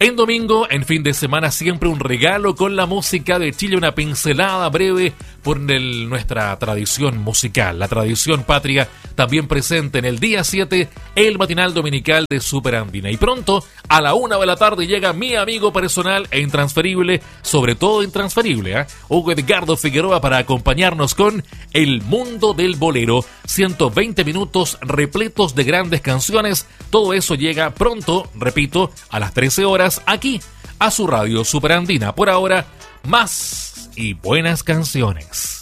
En domingo, en fin de semana, siempre un regalo con la música de Chile, una pincelada breve por nuestra tradición musical, la tradición patria, también presente en el día 7, el matinal dominical de Super Andina. Y pronto, a la 1 de la tarde, llega mi amigo personal e intransferible, sobre todo intransferible, Hugo Edgardo Figueroa, para acompañarnos con El Mundo del Bolero. 120 minutos repletos de grandes canciones. Todo eso llega pronto, repito, a las 13 horas, aquí, a su radio Super Andina. Por ahora, más y buenas canciones.